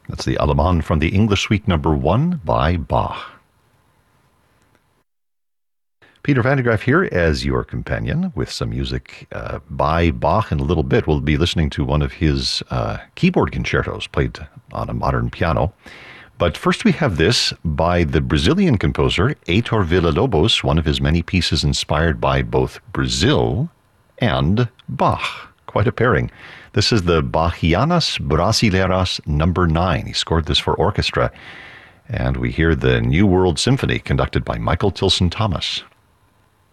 That's the Allemande from the English Suite Number 1 by Bach. Peter van der Graaf here as your companion with some music by Bach. In a little bit, we'll be listening to one of his keyboard concertos played on a modern piano. But first we have this by the Brazilian composer Heitor Villa-Lobos, one of his many pieces inspired by both Brazil and Bach. Quite a pairing. This is the Bachianas Brasileiras Number 9. He scored this for orchestra. And we hear the New World Symphony conducted by Michael Tilson Thomas.